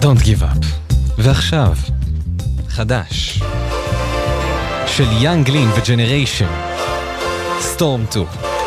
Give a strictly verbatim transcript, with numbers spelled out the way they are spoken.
Don't Give Up. ועכשיו, חדש, של יאנג לין וג'נריישן, Storm two.